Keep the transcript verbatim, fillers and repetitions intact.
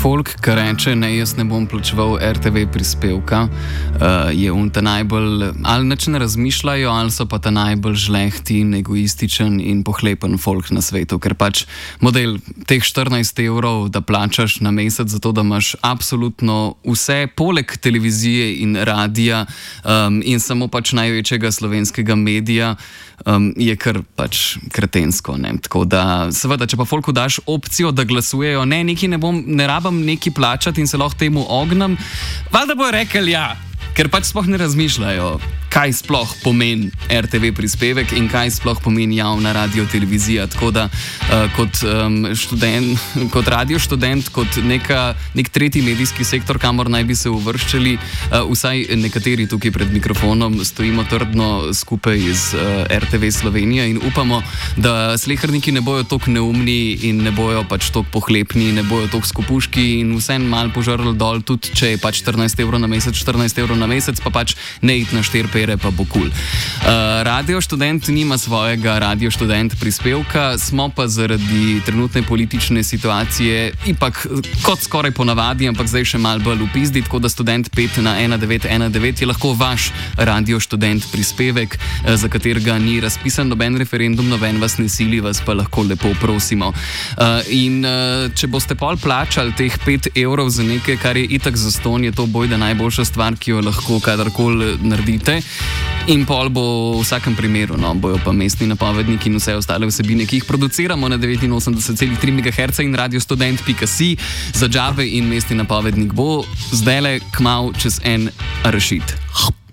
folk, ki reče, ne, jaz ne bom plačeval R T V prispevka, uh, je on ta najbolj, ali nič ne razmišljajo, ali so pa ta najbolj žlehti in egoističen in pohlepen folk na svetu, ker pač model teh štirinajst evrov, da plačaš na mesec za to, da imaš absolutno vse, poleg televizije in radija um, in samo pač največjega slovenskega medija, um, je kar pač kretensko, ne. Tako da, seveda, če pa folku daš opcijo, da glasujejo, ne, neki ne bom, ne rabam neki plačati in se lahko temu ognem, valjda bojo rekli ja, ker pač sploh ne razmišljajo, kaj sploh pomeni R T V prispevek in kaj sploh pomeni javna radio-televizija. Tako da uh, kot, um, študent, kot radio študent, kot neka, nek tretji medijski sektor, kamor naj bi se uvrščali, uh, vsaj nekateri tukaj pred mikrofonom stojimo trdno skupaj z uh, R T V Slovenija in upamo, da sleherniki ne bojo toliko neumni in ne bojo pač toliko pohlepni, ne bojo toliko skupuški in vsem mal požrl dol, tudi če je pač štirinajst evrov na mesec, štirinajst evrov na mesec, pa pač ne iti na štiri pere, pa bo kul. Cool. Uh, Radio študent nima svojega Radio študent prispevka, smo pa zaradi trenutne politične situacije ipak kot skoraj ponavadi, ampak zdaj še malo bolj upizdi, tako da Student pet na ena devet ena devet je lahko vaš Radio študent prispevek, uh, za katerega ni razpisan noben referendum, noben vas ne sili, vas pa lahko lepo prosimo. Uh, in uh, če boste pol plačali teh pet evrov za nekaj, kar je itak zastonj, je to bojda najboljša stvar, ki jo lahko kadarkoli naredite. In pol bo v vsakem primeru, no, bojo pa mestni napovedniki in vse ostale vsebine, ki jih produciramo na devetinosemdeset celih tri megaherca in radiostudent pika si za džabe in mestni napovednik bo zdajle kmalu čez en rešit.